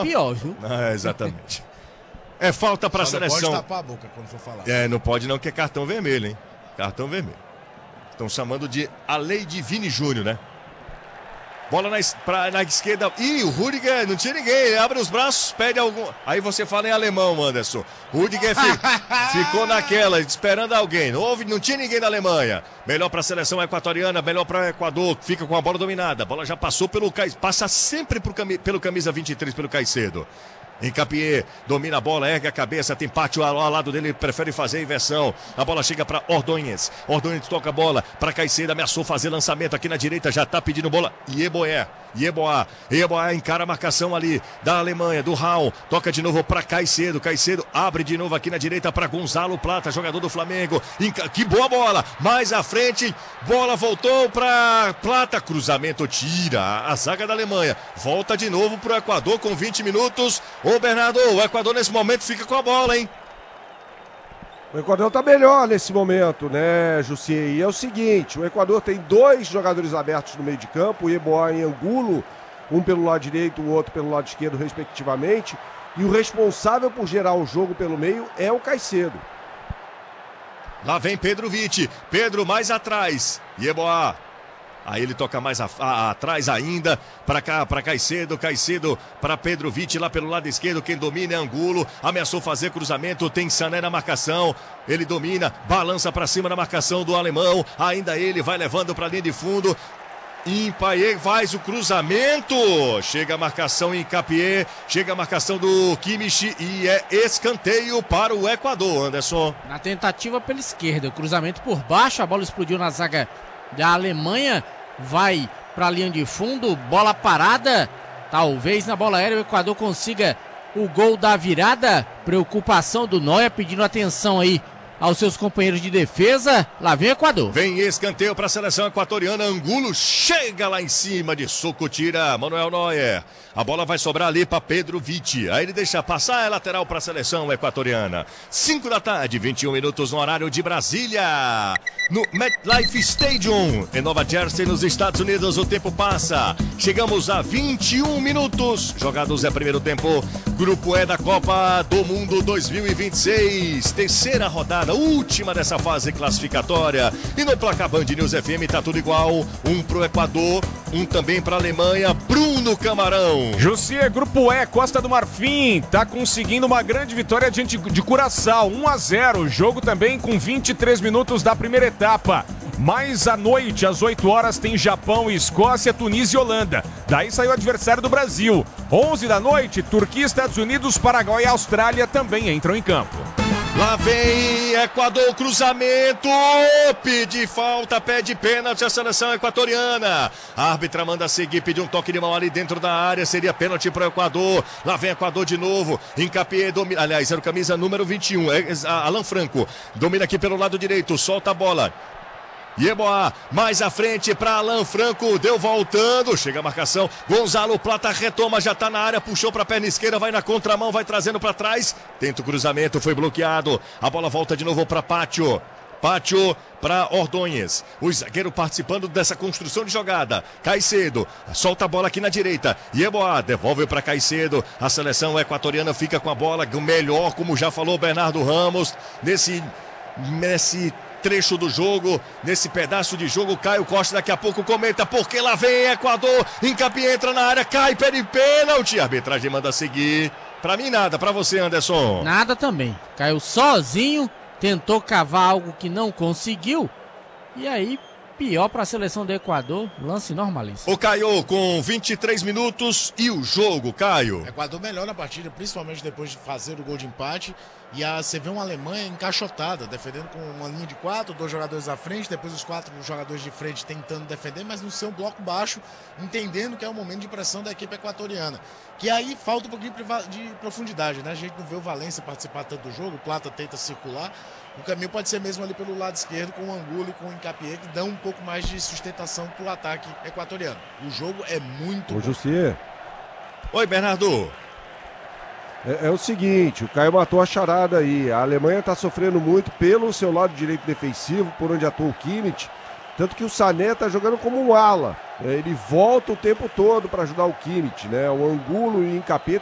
pior, viu? Exatamente. É falta para a seleção. Não pode tapar a boca quando for falar. Não pode não, que é cartão vermelho, hein? Cartão vermelho. Estão chamando de a lei de Vini Júnior, né? Bola na esquerda. Ih, o Rudiger, não tinha ninguém. Ele abre os braços, pede algum. Aí você fala em alemão, Anderson. Rudiger ficou naquela, esperando alguém. Não tinha ninguém da Alemanha. Melhor para a seleção equatoriana, melhor para o Equador. Fica com a bola dominada. A bola já passou pelo Caicedo. Passa sempre pelo camisa 23, pelo Caicedo. Encapié, domina a bola, ergue a cabeça, tem Pátio ao lado dele, prefere fazer a inversão. A bola chega para Ordonez. Ordonez toca a bola para Caicedo, ameaçou fazer lançamento aqui na direita, já tá pedindo bola. Yeboah encara a marcação ali da Alemanha, do Raul. Toca de novo para Caicedo. Caicedo abre de novo aqui na direita para Gonzalo Plata, jogador do Flamengo. Que boa bola! Mais à frente, bola voltou para Plata. Cruzamento tira a zaga da Alemanha. Volta de novo para o Equador com 20 minutos. Ô Bernardo, o Equador nesse momento fica com a bola, hein? O Equador tá melhor nesse momento, né, Jussier? E é o seguinte, o Equador tem 2 jogadores abertos no meio de campo, o Yeboah e Angulo, um pelo lado direito, o outro pelo lado esquerdo, respectivamente, e o responsável por gerar o jogo pelo meio é o Caicedo. Lá vem Pedro Vitti, Pedro mais atrás, Yeboah. Aí ele toca mais atrás ainda, para cá, para Caicedo para Pedro Vitti lá pelo lado esquerdo, quem domina é Angulo, ameaçou fazer cruzamento, tem Sané na marcação, ele domina, balança para cima na marcação do alemão, ainda ele vai levando para a linha de fundo, Impaie faz o cruzamento, chega a marcação em Encapié, chega a marcação do Kimmich e é escanteio para o Equador, Anderson. Na tentativa pela esquerda, o cruzamento por baixo, a bola explodiu na zaga da Alemanha, vai para a linha de fundo, bola parada, talvez na bola aérea o Equador consiga o gol da virada. Preocupação do Neuer, pedindo atenção aí aos seus companheiros de defesa. Lá vem o Equador. Vem escanteio para a seleção equatoriana. Angulo chega lá em cima de soco, tira Manuel Neuer. A bola vai sobrar ali para Pedro Vitti. Aí ele deixa passar, é lateral para a seleção equatoriana. 5 da tarde, 21 minutos no horário de Brasília. No MetLife Stadium, em Nova Jersey, nos Estados Unidos, o tempo passa. Chegamos a 21 minutos. Jogados é primeiro tempo. Grupo E da Copa do Mundo 2026. Terceira rodada, última dessa fase classificatória. E no placar Band News FM tá tudo igual. Um pro Equador, um também pra Alemanha. Bruno Camarão. Jussier, Grupo E, Costa do Marfim, tá conseguindo uma grande vitória diante de Curaçao, 1-0. Jogo também com 23 minutos da primeira etapa. Mais à noite, às 8 horas, tem Japão, Escócia, Tunísia e Holanda. Daí saiu o adversário do Brasil. 11 da noite, Turquia, Estados Unidos, Paraguai e Austrália também entram em campo. Lá vem Equador, cruzamento, pede falta, pede pênalti a seleção equatoriana. A árbitra manda seguir, pediu um toque de mão ali dentro da área, seria pênalti para o Equador. Lá vem Equador de novo, Encapié domina, aliás, era o camisa número 21, Alan Franco, domina aqui pelo lado direito, solta a bola. Yeboah, mais à frente para Alan Franco, deu voltando, chega a marcação, Gonzalo Plata retoma, já tá na área, puxou para a perna esquerda, vai na contramão, vai trazendo para trás, tenta o cruzamento, foi bloqueado, a bola volta de novo para Pátio para Ordonez, o zagueiro participando dessa construção de jogada. Caicedo, solta a bola aqui na direita, Yeboah, devolve para Caicedo, a seleção equatoriana fica com a bola, o melhor, como já falou Bernardo Ramos, nesse trecho do jogo, nesse pedaço de jogo. Caio Costa daqui a pouco comenta, porque lá vem Equador, Encapié entra na área, cai, pede pênalti, a arbitragem manda seguir. Pra mim nada, pra você, Anderson. Nada também, caiu sozinho, tentou cavar algo que não conseguiu, e aí pior para a seleção do Equador, lance normalíssimo. O Caio com 23 minutos e o jogo, Caio. Equador melhor na partida, principalmente depois de fazer o gol de empate. E você vê uma Alemanha encaixotada, defendendo com uma linha de 4, 2 jogadores à frente, depois os 4 jogadores de frente tentando defender, mas no seu bloco baixo, entendendo que é o momento de pressão da equipe equatoriana. Que aí falta um pouquinho de profundidade, né? A gente não vê o Valencia participar tanto do jogo, o Plata tenta circular. O caminho pode ser mesmo ali pelo lado esquerdo, com o Angulo e com o Encapié, que dão um pouco mais de sustentação para o ataque equatoriano. O jogo é muito bom. Jussier. Oi, Bernardo. É o seguinte, o Caio matou a charada aí. A Alemanha está sofrendo muito pelo seu lado direito defensivo, por onde atua o Kimmich. Tanto que o Sané está jogando como um ala. Ele volta o tempo todo para ajudar o Kimmich, né? O Angulo e o Encapié